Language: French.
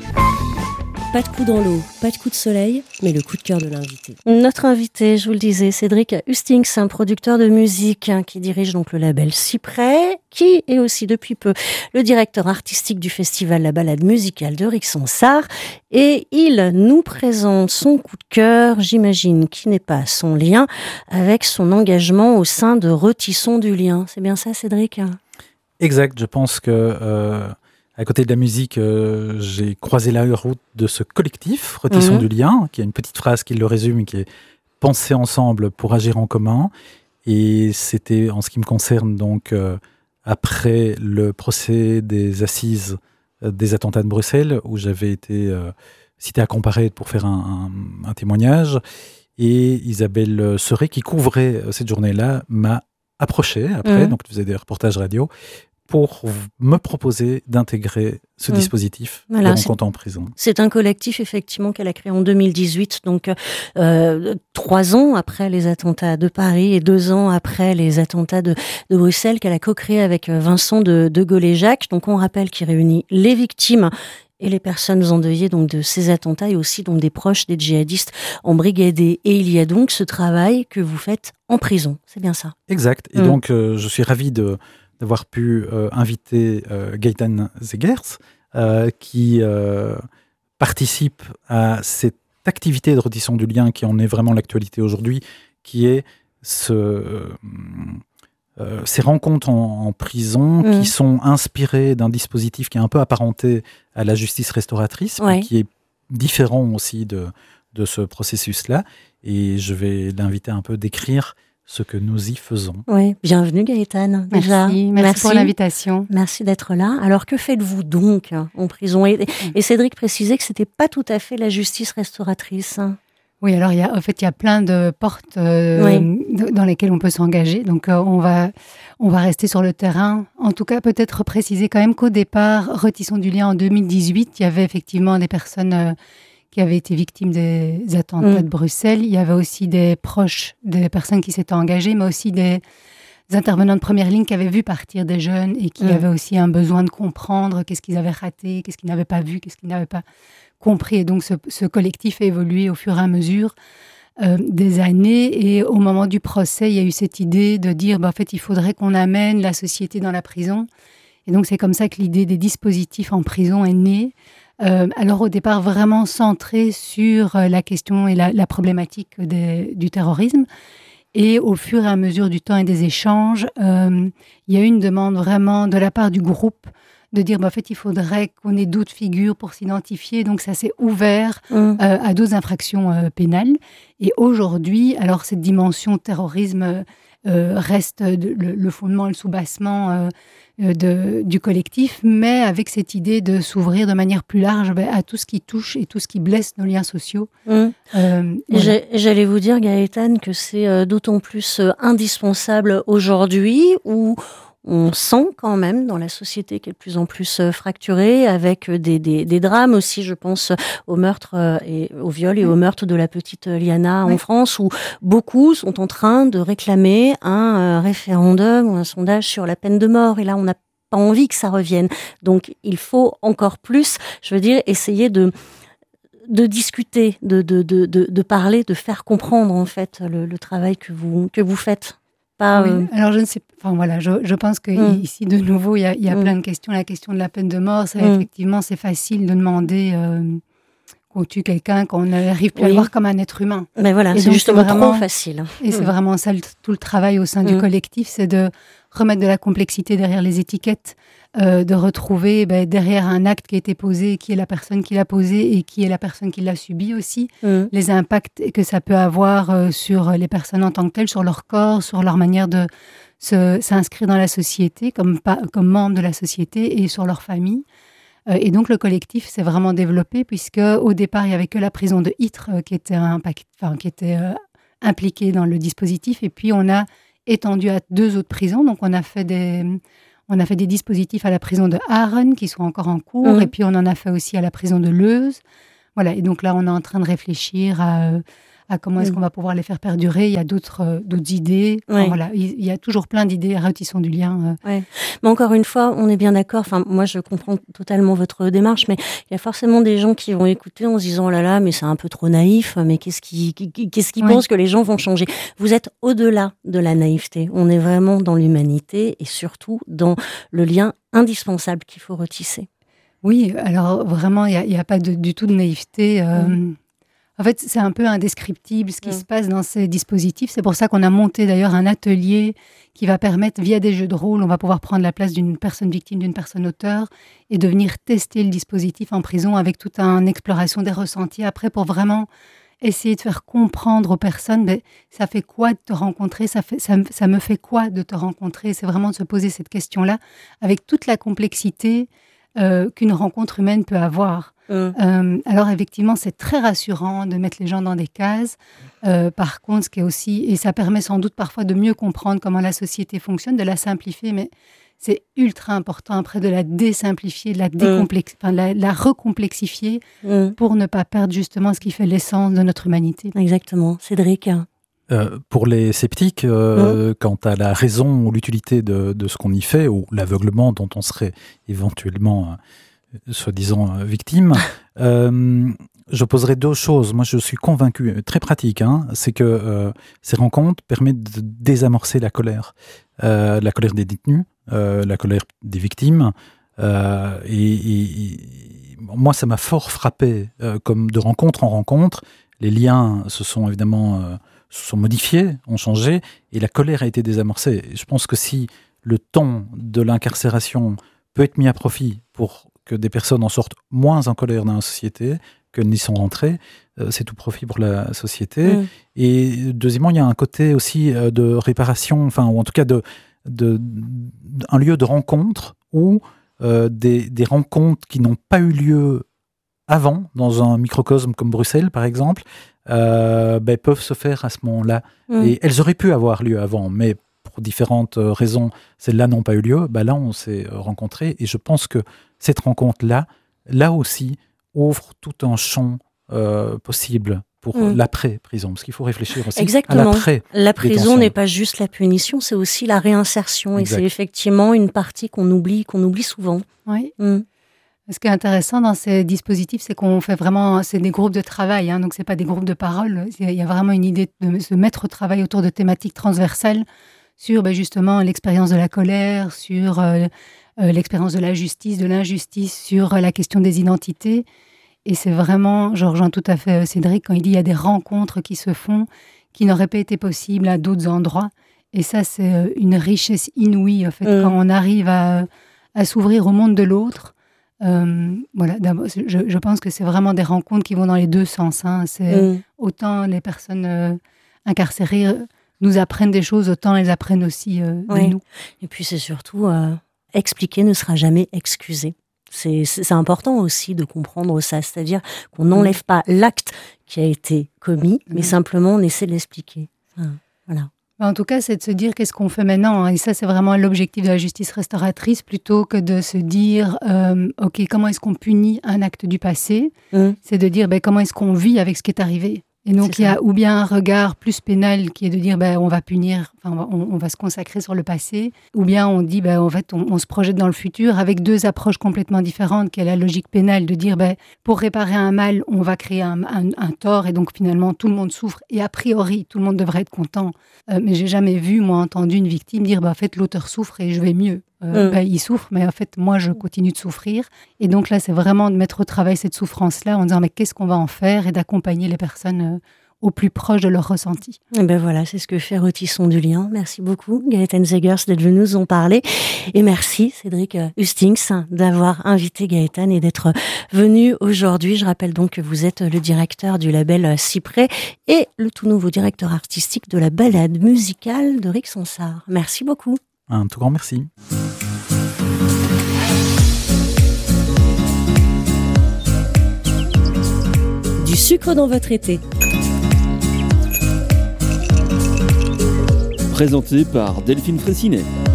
Pas de coup dans l'eau, pas de coup de soleil, mais le coup de cœur de l'invité. Notre invité, je vous le disais, Cédric Hustings, un producteur de musique qui dirige donc le label Cyprès, qui est aussi depuis peu le directeur artistique du festival La Balade musicale de Rixensart. Et il nous présente son coup de cœur, j'imagine, qui n'est pas sans lien avec son engagement au sein de Retissons du lien. C'est bien ça, Cédric ? Exact, je pense que à côté de la musique, j'ai croisé la route de ce collectif, Retissons du lien, qui a une petite phrase qui le résume, qui est « penser ensemble pour agir en commun ». Et c'était, en ce qui me concerne, donc après le procès des assises des attentats de Bruxelles, où j'avais été cité à comparaître pour faire un témoignage. Et Isabelle Serret, qui couvrait cette journée-là, m'a approché après, donc je faisais des reportages radio, pour me proposer d'intégrer ce dispositif de mon compte en prison. C'est un collectif, effectivement, qu'elle a créé en 2018, donc 3 ans après les attentats de Paris et 2 ans après les attentats de Bruxelles, qu'elle a co-créé avec Vincent de Gaulle-et-Jacques. Donc on rappelle qu'il réunit les victimes et les personnes endeuillées donc de ces attentats et aussi donc des proches des djihadistes embrigadés. Et il y a donc ce travail que vous faites en prison, c'est bien ça ? Exact. Et donc je suis ravi d'avoir pu inviter Gaëtan Zegers, qui participe à cette activité de Retissons du lien qui en est vraiment l'actualité aujourd'hui, qui est ces rencontres en prison qui sont inspirées d'un dispositif qui est un peu apparenté à la justice restauratrice, mais qui est différent aussi de ce processus-là. Et je vais l'inviter un peu décrire ce que nous y faisons. Oui, bienvenue Gaëtan. Merci pour l'invitation. Merci d'être là. Alors que faites-vous donc en prison ? Et Cédric précisait que c'était pas tout à fait la justice restauratrice. Oui, alors il y a plein de portes dans lesquelles on peut s'engager. Donc on va rester sur le terrain. En tout cas, peut-être préciser quand même qu'au départ, Retissons du lien en 2018, il y avait effectivement des personnes qui avaient été victimes des attentats de Bruxelles. Il y avait aussi des proches des personnes qui s'étaient engagées, mais aussi des intervenants de première ligne qui avaient vu partir des jeunes et qui avaient aussi un besoin de comprendre qu'est-ce qu'ils avaient raté, qu'est-ce qu'ils n'avaient pas vu, qu'est-ce qu'ils n'avaient pas compris. Et donc, ce collectif a évolué au fur et à mesure des années. Et au moment du procès, il y a eu cette idée de dire, en fait, il faudrait qu'on amène la société dans la prison. Et donc, c'est comme ça que l'idée des dispositifs en prison est née. Alors au départ vraiment centré sur la question et la problématique du terrorisme. Et au fur et à mesure du temps et des échanges, il y a eu une demande vraiment de la part du groupe de dire en fait il faudrait qu'on ait d'autres figures pour s'identifier. Donc ça s'est ouvert à d'autres infractions pénales. Et aujourd'hui, alors cette dimension terrorisme reste le fondement, le soubassement du collectif, mais avec cette idée de s'ouvrir de manière plus large à tout ce qui touche et tout ce qui blesse nos liens sociaux. J'allais vous dire, Gaëtan, que c'est d'autant plus indispensable aujourd'hui où on sent quand même dans la société qui est de plus en plus fracturée, avec des drames aussi, je pense au meurtre et au viol et au meurtre de la petite Liana en France, où beaucoup sont en train de réclamer un référendum ou un sondage sur la peine de mort. Et là, on n'a pas envie que ça revienne. Donc, il faut encore plus, je veux dire, essayer de discuter, de parler, de faire comprendre en fait le travail que vous faites. Alors je ne sais, je pense que ici de nouveau il y a plein de questions. La question de la peine de mort, effectivement c'est facile de demander qu'on tue quelqu'un qu'on n'arrive plus à le voir comme un être humain. Mais voilà, c'est justement trop facile. Et c'est vraiment ça tout le travail au sein du collectif, c'est de remettre de la complexité derrière les étiquettes, de retrouver derrière un acte qui a été posé, qui est la personne qui l'a posé et qui est la personne qui l'a subi aussi, les impacts que ça peut avoir sur les personnes en tant que telles, sur leur corps, sur leur manière de s'inscrire dans la société, comme membre de la société et sur leur famille. Et donc le collectif s'est vraiment développé puisque au départ il y avait que la prison de Ytre qui était impliquée dans le dispositif, et puis on a étendu à 2 autres prisons. Donc on a fait des dispositifs à la prison de Haren qui sont encore en cours, et puis on en a fait aussi à la prison de Leuze. Voilà, et donc là on est en train de réfléchir à comment est-ce qu'on va pouvoir les faire perdurer. Il y a d'autres idées. Ouais. Enfin, voilà, il y a toujours plein d'idées. Retissons du lien. Ouais. Mais encore une fois, on est bien d'accord. Enfin, moi, je comprends totalement votre démarche, mais il y a forcément des gens qui vont écouter en se disant oh là là, mais c'est un peu trop naïf. Mais qu'est-ce qui pense que les gens vont changer? Vous êtes au-delà de la naïveté. On est vraiment dans l'humanité et surtout dans le lien indispensable qu'il faut retisser. Oui, alors vraiment, il n'y a pas du tout de naïveté. En fait, c'est un peu indescriptible ce qui se passe dans ces dispositifs. C'est pour ça qu'on a monté d'ailleurs un atelier qui va permettre, via des jeux de rôle, on va pouvoir prendre la place d'une personne victime, d'une personne auteur, et de venir tester le dispositif en prison avec toute une exploration des ressentis après pour vraiment essayer de faire comprendre aux personnes, ça fait quoi de te rencontrer, ça me fait quoi de te rencontrer. C'est vraiment de se poser cette question-là avec toute la complexité qu'une rencontre humaine peut avoir. Alors effectivement, c'est très rassurant de mettre les gens dans des cases. Par contre, ce qui est aussi, et ça permet sans doute parfois de mieux comprendre comment la société fonctionne, de la simplifier, mais c'est ultra important après de la désimplifier, de la recomplexifier pour ne pas perdre justement ce qui fait l'essence de notre humanité. Exactement. Cédric? Pour les sceptiques, quant à la raison ou l'utilité de ce qu'on y fait, ou l'aveuglement dont on serait éventuellement soi-disant victime, je poserai deux choses. Moi, je suis convaincu, très pratique, c'est que ces rencontres permettent de désamorcer la colère des détenus, la colère des victimes. Et moi, ça m'a fort frappé, comme de rencontre en rencontre. Les liens se sont évidemment modifiés, ont changé, et la colère a été désamorcée. Je pense que si le temps de l'incarcération peut être mis à profit pour que des personnes en sortent moins en colère dans la société qu'elles n'y sont rentrées, c'est tout profit pour la société. Et deuxièmement, il y a un côté aussi de réparation, ou en tout cas un lieu de rencontre où des rencontres qui n'ont pas eu lieu avant, dans un microcosme comme Bruxelles par exemple, peuvent se faire à ce moment-là. Et elles auraient pu avoir lieu avant, mais pour différentes raisons, celles-là n'ont pas eu lieu. Là, on s'est rencontrés, et je pense que cette rencontre-là, là aussi, ouvre tout un champ possible pour l'après-prison, parce qu'il faut réfléchir aussi à l'après. La prison n'est pas juste la punition, c'est aussi la réinsertion, exact. Et c'est effectivement une partie qu'on oublie souvent. Oui. Ce qui est intéressant dans ces dispositifs, c'est qu'on fait vraiment, c'est des groupes de travail, donc c'est pas des groupes de parole. Il y a vraiment une idée de se mettre au travail autour de thématiques transversales sur justement l'expérience de la colère, sur l'expérience de la justice, de l'injustice, sur la question des identités. Et c'est vraiment, je rejoins tout à fait Cédric quand il dit qu'il y a des rencontres qui se font qui n'auraient pas été possibles à d'autres endroits. Et ça, c'est une richesse inouïe, en fait, quand on arrive à s'ouvrir au monde de l'autre. Je pense que c'est vraiment des rencontres qui vont dans les deux sens. C'est autant les personnes incarcérées nous apprennent des choses, autant elles apprennent aussi de nous. Et puis c'est surtout expliquer ne sera jamais excusé. C'est important aussi de comprendre ça, c'est-à-dire qu'on n'enlève pas l'acte qui a été commis, mais simplement on essaie de l'expliquer. Voilà. En tout cas, c'est de se dire qu'est-ce qu'on fait maintenant. Et ça, c'est vraiment l'objectif de la justice restauratrice, plutôt que de se dire ok, comment est-ce qu'on punit un acte du passé. C'est de dire comment est-ce qu'on vit avec ce qui est arrivé. Et donc, il y a ou bien un regard plus pénal qui est de dire on va punir, on va se consacrer sur le passé, ou bien on dit en fait, on se projette dans le futur avec deux approches complètement différentes, qui est la logique pénale de dire pour réparer un mal, on va créer un tort, et donc finalement tout le monde souffre, et a priori tout le monde devrait être content. Mais j'ai jamais vu, moi, entendu une victime dire en fait, l'auteur souffre et je vais mieux. Il souffre, mais en fait, moi, je continue de souffrir. Et donc là, c'est vraiment de mettre au travail cette souffrance-là en disant, mais qu'est-ce qu'on va en faire, et d'accompagner les personnes au plus proche de leur ressenti. Et voilà, c'est ce que fait Retissons du lien. Merci beaucoup, Gaëtane Zegers, d'être venu nous en parler. Et merci, Cédric Hustings, d'avoir invité Gaëtane et d'être venu aujourd'hui. Je rappelle donc que vous êtes le directeur du label Cyprès et le tout nouveau directeur artistique de la balade musicale de Rick Sansard. Merci beaucoup. Un tout grand merci. Du sucre dans votre été. Présenté par Delphine Fraissinet.